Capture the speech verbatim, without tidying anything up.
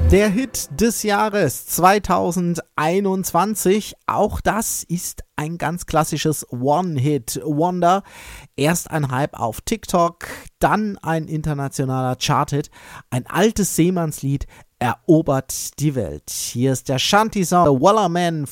Der Hit des Jahres zweitausendeinundzwanzig, auch das ist ein ganz klassisches One-Hit-Wonder. Erst ein Hype auf TikTok, dann ein internationaler Charthit, ein altes Seemannslied erobert die Welt. Hier ist der Shanty-Song Waller Man